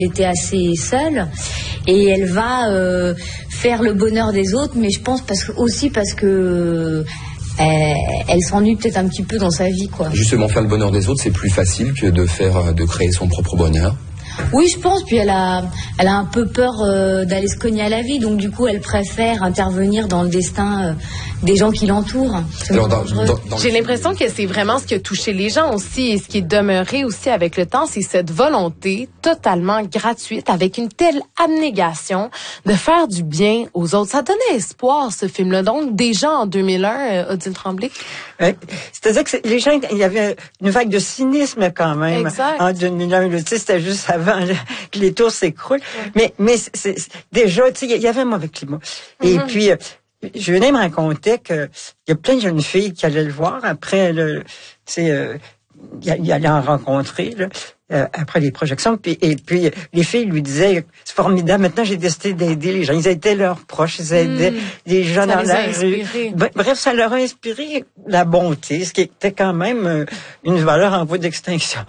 Elle était assez seule et elle va faire le bonheur des autres, mais je pense parce que elle s'ennuie peut-être un petit peu dans sa vie, quoi. Justement, faire le bonheur des autres, c'est plus facile que de créer son propre bonheur. Oui, je pense. Puis elle a un peu peur d'aller se cogner à la vie, donc du coup, elle préfère intervenir dans le destin des gens qui l'entourent. J'ai l'impression que c'est vraiment ce qui a touché les gens aussi, et ce qui est demeuré aussi avec le temps, c'est cette volonté totalement gratuite, avec une telle abnégation de faire du bien aux autres. Ça donnait espoir, ce film-là. Donc, déjà en 2001, Odile Tremblay. C'est-à-dire que les gens, il y avait une vague de cynisme quand même. Exact. En 2001, c'était juste avant que les tours s'écroulent. Ouais. Mais c'est déjà, tu sais, il y avait un mauvais climat. Et puis, je venais me raconter que il y a plein de jeunes filles qui allaient le voir après, tu sais, il allait en rencontrer, là. Après les projections, et puis les filles lui disaient, c'est formidable, maintenant j'ai décidé d'aider les gens. Ils aidaient leurs proches, ils aidaient les gens dans la rue. Bref, ça leur a inspiré la bonté, ce qui était quand même une valeur en voie d'extinction.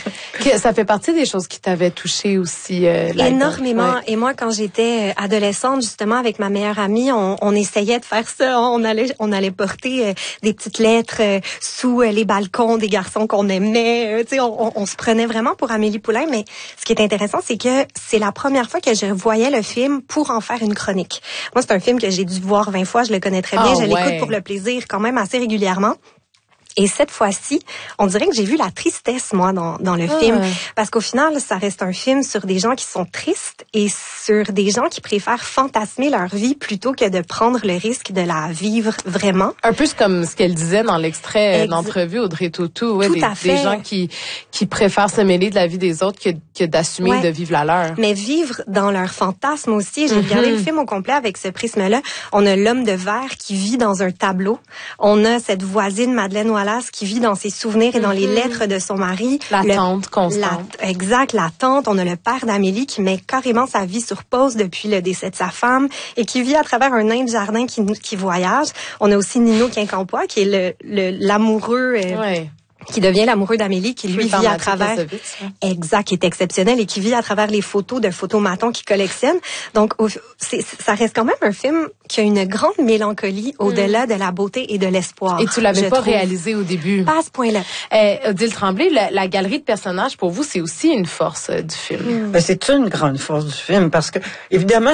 Ça fait partie des choses qui t'avaient touché aussi. Énormément. Ouais. Et moi, quand j'étais adolescente, justement, avec ma meilleure amie, on essayait de faire ça. On allait porter des petites lettres sous les balcons des garçons qu'on aimait. Tu sais, on se prenait vraiment pour Amélie Poulain, mais ce qui est intéressant, c'est que c'est la première fois que je voyais le film pour en faire une chronique. Moi, c'est un film que j'ai dû voir 20 fois, je le connais très bien, je l'écoute pour le plaisir quand même assez régulièrement. Et cette fois-ci, on dirait que j'ai vu la tristesse, moi, dans le film. Parce qu'au final, ça reste un film sur des gens qui sont tristes et sur des gens qui préfèrent fantasmer leur vie plutôt que de prendre le risque de la vivre vraiment. Un peu comme ce qu'elle disait dans l'extrait d'entrevue, Audrey Tautou. Ouais, des gens qui préfèrent se mêler de la vie des autres que d'assumer de vivre la leur. Mais vivre dans leur fantasme aussi. J'ai regardé le film au complet avec ce prisme-là. On a l'homme de verre qui vit dans un tableau. On a cette voisine, Madeleine Wallace, qui vit dans ses souvenirs et dans les lettres de son mari. La tante constante. Exact, la tante. On a le père d'Amélie qui met carrément sa vie sur pause depuis le décès de sa femme et qui vit à travers un nain de jardin qui voyage. On a aussi Nino Quincampoix qui est l'amoureux... qui devient l'amoureux d'Amélie, qui lui vit à travers... Exact, qui est exceptionnel et qui vit à travers les photos de photomatons qu'il collectionne. Donc, ça reste quand même un film qui a une grande mélancolie au-delà de la beauté et de l'espoir. Et tu l'avais pas réalisé au début. Pas à ce point-là. Odile Tremblay, la galerie de personnages, pour vous, c'est aussi une force du film. C'est une grande force du film parce que, évidemment,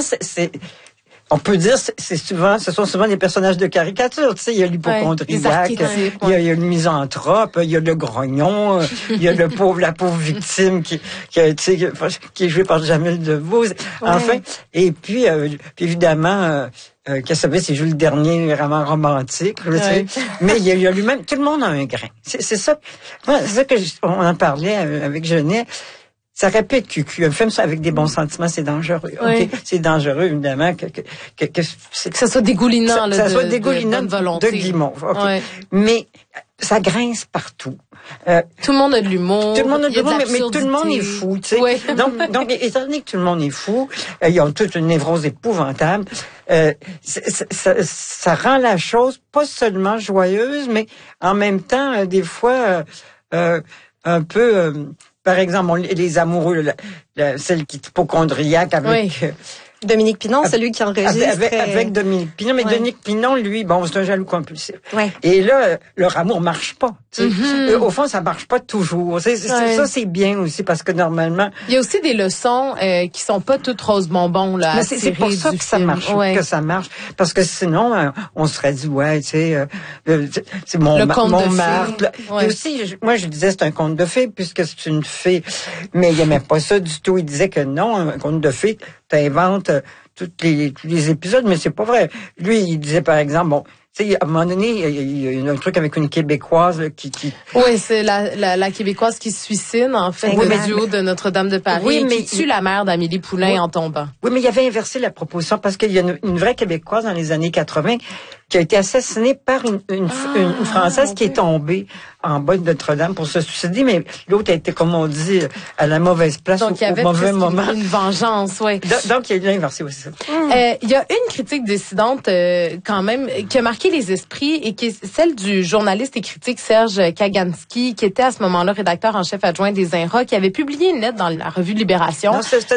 on peut dire, ce sont souvent des personnages de caricature. Tu sais, il y a l'hypocondriaque, il y a le misanthrope, il y a le grognon, il y a la pauvre victime qui est jouée par Jamil Debbouze. Enfin, et puis évidemment, Cassavetes, il joue le dernier roman romantique. Tu sais. Mais il y a lui-même, tout le monde a un grain. C'est ça. C'est ça que on en parlait avec Genet. Ça répète cucu. Un film avec des bons sentiments, c'est dangereux. Okay? C'est dangereux, évidemment, que ça soit dégoulinant, ça soit dégoulinant de volonté. De guimauve. Okay? Mais ça grince partout. Tout le monde a de l'humour. Tout le monde a de l'humour, mais tout le monde est fou, tu sais. Donc, étant donné que tout le monde est fou, ils ont toute une névrose épouvantable. Ça rend la chose pas seulement joyeuse, mais en même temps, des fois, un peu. Par exemple, les amoureux, celle qui est hypocondriaque avec... Dominique Pinon, celui qui enregistre... Avec Dominique Pinon. Mais Dominique Pinon, lui, c'est un jaloux compulsif. Et là, leur amour marche pas. Au fond, ça marche pas toujours. Ça, c'est bien aussi, parce que normalement... Il y a aussi des leçons qui sont pas toutes rose bonbon, là. Mais c'est pour ça que ça marche, Parce que sinon, on serait dit, tu sais, c'est mon marde. Et aussi, moi, je disais, c'est un conte de fées, puisque c'est une fée. Mais il aimait pas ça du tout. Il disait que non, un conte de fées, t'inventes tous les épisodes, mais c'est pas vrai. Lui, il disait, par exemple, tu sais, à un moment donné, il y a un truc avec une Québécoise qui... Oui, c'est la Québécoise qui se suicide, en fait, du haut de Notre-Dame de Paris, qui tue la mère d'Amélie Poulain en tombant. Oui, mais il avait inversé la proposition, parce qu'il y a une vraie Québécoise dans les années 80 qui a été assassinée par une Française qui est tombée en bas de Notre-Dame pour se suicider, mais l'autre a été, comme on dit, à la mauvaise place au mauvais moment. Une vengeance, oui. Donc, il y a eu inversé aussi ça. Il y a une critique dissidente, quand même, qui a marqué les esprits et qui est celle du journaliste et critique Serge Kaganski, qui était à ce moment-là rédacteur en chef adjoint des INRA, qui avait publié une lettre dans la revue Libération. Non, c'était